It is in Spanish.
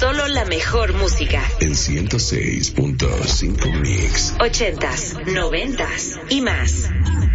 Solo la mejor música. En 106.5 Mix. 80s, 90s y más.